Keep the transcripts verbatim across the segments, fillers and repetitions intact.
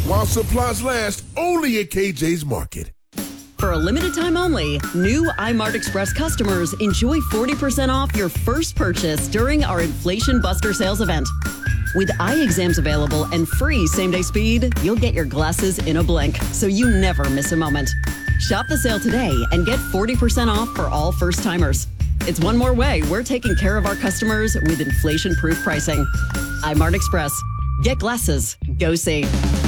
While supplies last, only at K J's Market. For a limited time only, new iMart Express customers enjoy forty percent off your first purchase during our Inflation Buster sales event. With eye exams available and free same-day speed, you'll get your glasses in a blink, so you never miss a moment. Shop the sale today and get forty percent off for all first-timers. It's one more way we're taking care of our customers with inflation-proof pricing. iMart Express. Get glasses. Go see.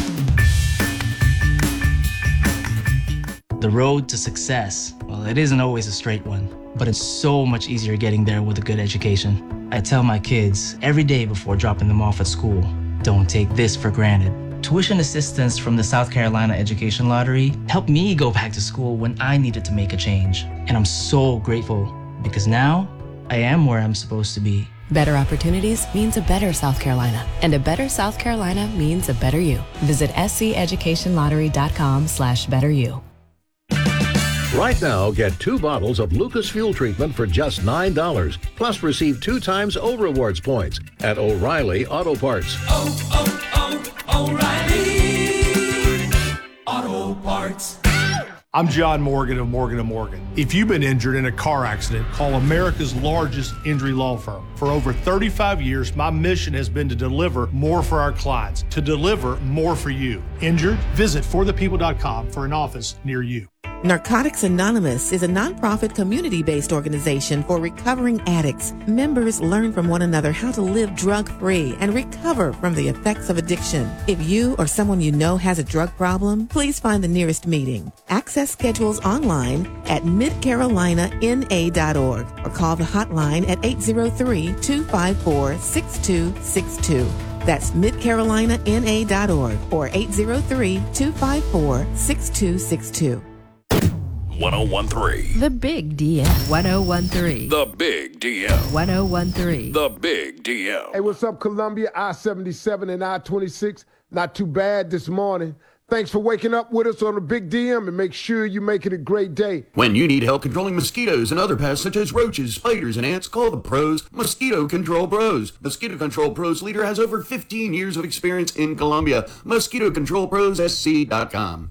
The road to success, well, it isn't always a straight one, but it's so much easier getting there with a good education. I tell my kids every day before dropping them off at school, don't take this for granted. Tuition assistance from the South Carolina Education Lottery helped me go back to school when I needed to make a change. And I'm so grateful because now I am where I'm supposed to be. Better opportunities means a better South Carolina, and a better South Carolina means a better you. Visit sceducationlottery.com slash better you. Right now, get two bottles of Lucas Fuel Treatment for just nine dollars. Plus, receive two times O Rewards points at O'Reilly Auto Parts. Oh, oh, oh, O'Reilly Auto Parts. I'm John Morgan of Morgan and Morgan. If you've been injured in a car accident, call America's largest injury law firm. For over thirty-five years, my mission has been to deliver more for our clients, to deliver more for you. Injured? Visit for the people dot com for an office near you. Narcotics Anonymous is a nonprofit community-based organization for recovering addicts. Members learn from one another how to live drug-free and recover from the effects of addiction. If you or someone you know has a drug problem, please find the nearest meeting. Access schedules online at mid carolina n a dot org or call the hotline at eight zero three, two five four, six two six two. That's mid carolina n a dot org or eight zero three, two five four, six two six two. one oh one three. The Big D M. one oh one three. The Big D M. one oh one three. The Big D M. Hey, what's up, Columbia? I seventy-seven and I twenty-six. Not too bad this morning. Thanks for waking up with us on the Big D M, and make sure you make it a great day. When you need help controlling mosquitoes and other pests such as roaches, spiders, and ants, call the pros, Mosquito Control Pros. Mosquito Control Pros leader has over fifteen years of experience in Columbia. Mosquito Control Pros S C dot com.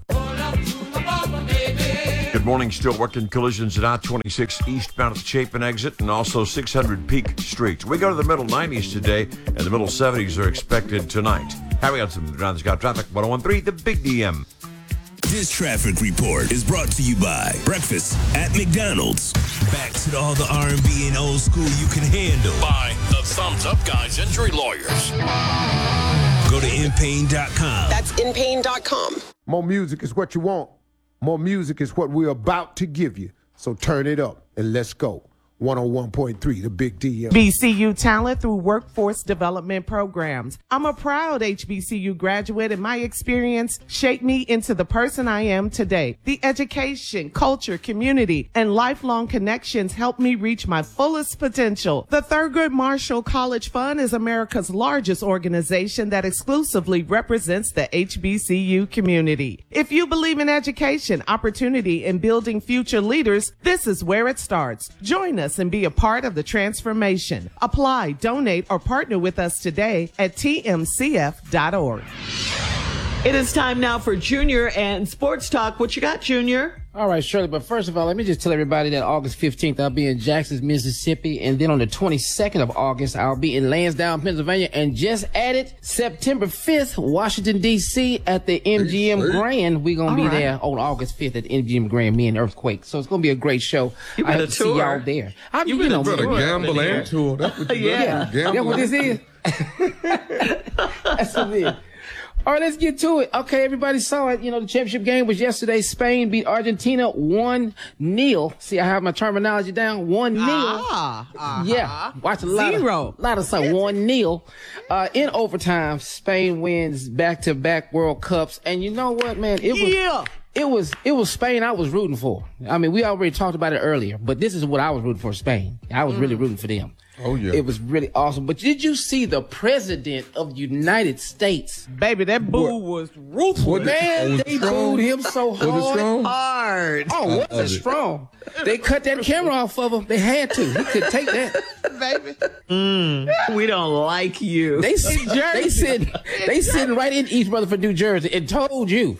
Good morning. Still working collisions at I twenty-six eastbound at the Chapin exit and also six hundred Peak Street. We go to the middle nineties today, and the middle seventies are expected tonight. How we got some Ground Scout Traffic, one oh one three, the Big D M. This traffic report is brought to you by Breakfast at McDonald's. Back to all the R and B and old school you can handle. By the Thumbs Up Guys Injury Lawyers. Go to in pain dot com. That's in pain dot com. More music is what you want. More music is what we're about to give you. So turn it up and let's go. one oh one point three, the Big D M. B C U talent through workforce development programs. I'm a proud H B C U graduate, and my experience shaped me into the person I am today. The education, culture, community, and lifelong connections helped me reach my fullest potential. The Thurgood Marshall College Fund is America's largest organization that exclusively represents the H B C U community. If you believe in education, opportunity, and building future leaders, this is where it starts. Join us and be a part of the transformation. Apply, donate, or partner with us today at T M C F dot org. It is time now for Junior and Sports Talk. What you got, Junior? All right, Shirley, but first of all, let me just tell everybody that August fifteenth, I'll be in Jackson, Mississippi, and then on the twenty-second of August, I'll be in Lansdowne, Pennsylvania, and just added September fifth, Washington, D C at the M G M Grand. We're going to be right there on August fifth at the M G M Grand, me and Earthquake. So it's going to be a great show. You I better hope to tour. see y'all there. I, You you better know, better gamble and tour. That's what you yeah. better That's what this is. That's what it is. All right, let's get to it. Okay, everybody saw it. You know, the championship game was yesterday. Spain beat Argentina one nil. See, I have my terminology down. one nil. Ah, uh-huh. Yeah. Watch a lot Zero. of, lot of stuff. one nil. Uh, in overtime, Spain wins back-to-back World Cups. And you know what, man? It was, Yeah. It was, it was Spain I was rooting for. I mean, we already talked about it earlier, but this is what I was rooting for, Spain. I was mm. really rooting for them. Oh, yeah. It was really awesome. But did you see the president of the United States? Baby, that boo was ruthless. What, Man, was they strong? booed him so Was it hard. strong? Hard. Oh, was it strong? They cut that camera off of him. They had to. He couldn't take that. Baby. Mm, we don't like you. They sit, they sitting, they sitting right in East Rutherford, New Jersey, and told you.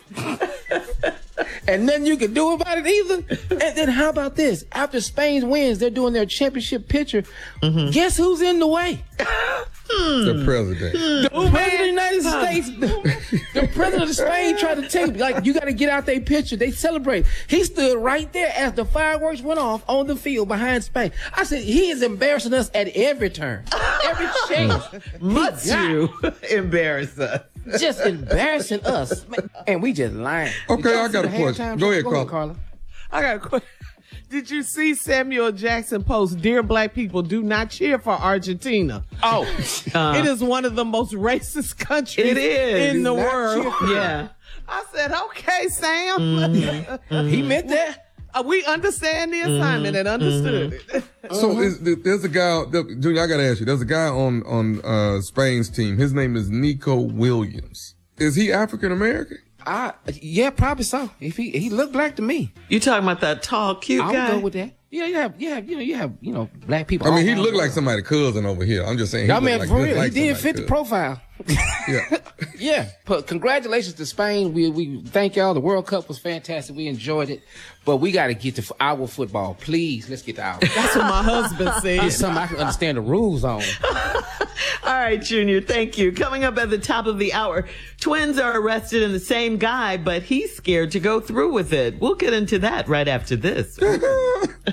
And nothing you can do about it either. And then how about this? After Spain wins, they're doing their championship picture. Mm-hmm. Guess who's in the way? The president. The president of the United States. The, the president of Spain tried to take, like, you got to get out their picture. They celebrate. He stood right there as the fireworks went off on the field behind Spain. I said, he is embarrassing us at every turn. Every chance. Must you embarrass us? Just embarrassing us. And we just lying. Okay, I got a question. Go ahead, Carla. Carla. I got a question. Did you see Samuel Jackson post, "Dear black people, do not cheer for Argentina"? Oh. Uh, it is one of the most racist countries It is. in the Not world. Yeah. I said, okay, Sam. Mm-hmm. He meant that. Uh, we understand the assignment and understood it. So is, there's a guy, Junior, I got to ask you, there's a guy on, on uh, Spain's team. His name is Nico Williams. Is he African-American? I, yeah, probably so. If he he looked black to me. You talking about that tall, cute I guy? would go with that. Yeah, you have, you have, you know, you have, you know, black people. I mean, he all looked over. like somebody's cousin over here. I'm just saying. He I looked mean, like, for just real, like he did somebody's fit the cousin. profile. Yeah. Yeah. But congratulations to Spain. We we thank y'all. The World Cup was fantastic. We enjoyed it. But we got to get to our football. Please, let's get to our. That's what my husband said. It's something I can understand the rules on. All right, Junior, thank you. Coming up at the top of the hour, twins are arrested in the same guy, but he's scared to go through with it. We'll get into that right after this.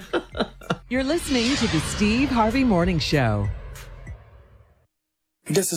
You're listening to the Steve Harvey Morning Show. This is